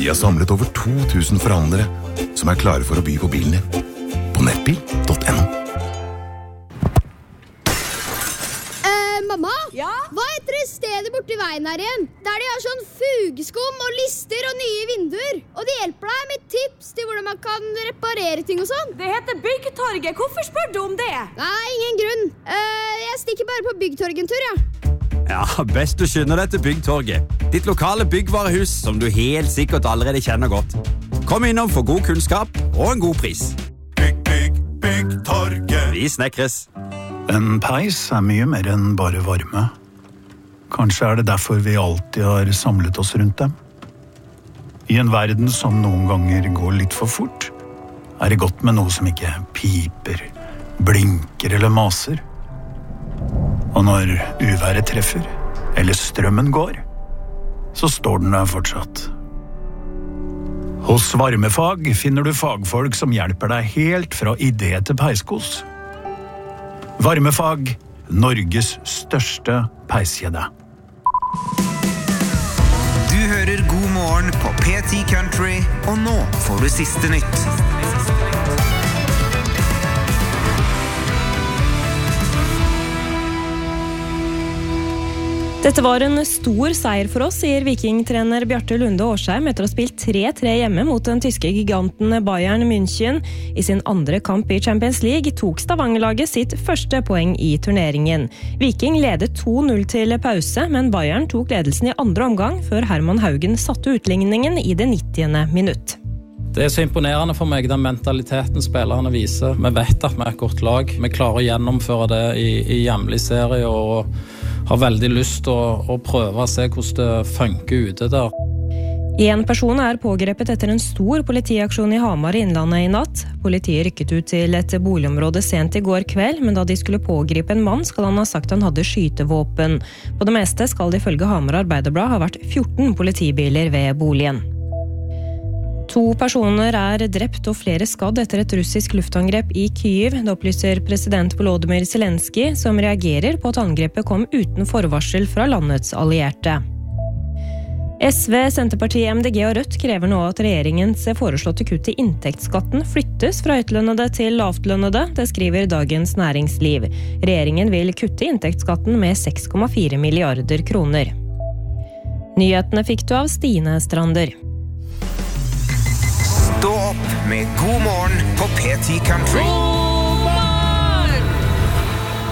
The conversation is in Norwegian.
Vi har samlet over 2000 forhandlere som er klare for å by på bilen din. På nettbil.no. Mamma? Ja? Hva heter det stedet borti veien her igjen? Der de har sånn fugeskum og lister og nye vinduer. Og de hjelper deg med tips til hvordan man kan reparere ting og sånn. Det heter Byggtorget. Hvorfor spør du om det? Nei, ingen grunn. Jeg stikker bare på Byggtorget en tur, ja. Ja, best du skynder deg til Byggtorget. Ditt lokale byggvarehus som du helt sikkert allerede kjenner godt. Kom innom for god kunnskap og en god pris. Byggtorget. Vi snekres. En peis mye mer enn bare varme. Kanskje det derfor vi alltid har samlet oss rundt dem. I en verden som noen ganger går litt for fort, det godt med noe som ikke piper, blinker eller maser. Og når uværet treffer, eller strømmen går, så står den der fortsatt. Hos Varmefag finner du fagfolk som hjelper deg helt fra idé til peiskos. Varmefag, Norges største peiskjede. Du hører God morgen på P10 Country, og nå får du siste nytt. Dette var en stor seier for oss, sier Viking-trener Bjarte Lunde Årsheim etter å ha spilt 3-3 hjemme mot den tyske giganten Bayern München. I sin andre kamp i Champions League tok Stavanger-laget sitt første poeng i turneringen. Viking ledet 2-0 til pause, men Bayern tok ledelsen i andre omgang før Herman Haugen satte utligningen i det 90. minutt. Det så imponerende for meg, den mentaliteten spillerne viser. Vi vet at vi et godt lag. Vi klarer å gjennomføre det i hjemlig serie og har veldig lyst til å prøve å se hvordan det funker ute der. En person pågrepet etter en stor politiaksjon i Hamar i Innlandet i natt. Politiet rykket ut til et boligområde sent i går kveld, men da de skulle pågripe en mann, skal han ha sagt han hadde skytevåpen. På det meste skal det ifølge Hamar Arbeiderblad ha vært 14 politibiler ved boligen. 2 personer drept og flere skadd etter et russisk luftangrep i Kyiv. Det opplyser president Volodymyr Zelensky, som reagerer på at angrepet kom uten forvarsel fra landets allierte. SV, Senterpartiet, MDG og Rødt krever nå at regjeringens foreslåtte kutt i inntektsskatten flyttes fra høytlønnede til lavtlønnede. Det skriver Dagens Næringsliv. Regjeringen vil kutte inntektsskatten med 6,4 milliarder kroner. Nyhetene fikk du av Stine Strander. Stå opp med God morgen på P10 Country.